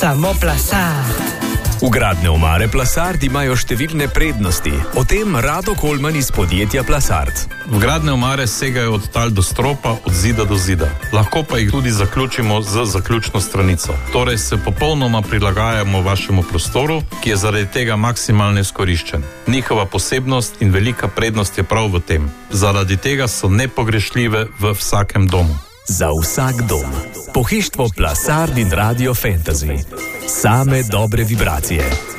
Samo Plasard. Vgradne omare Plasard imajo številne prednosti. O tem Rado Kolman iz podjetja Plasard. Vgradne omare segajo od tal do stropa, od zida do zida. Lahko pa jih tudi zaključimo z zaključno stranico. Torej se popolnoma prilagajamo vašemu prostoru, ki je zaradi tega maksimalno izkoriščen. Njihova posebnost in velika prednost je prav v tem. Zaradi tega so nepogrešljive v vsakem domu. Za vsak dom. Pohištvo Plasard in Radio Fantasy. Same dobre vibracije.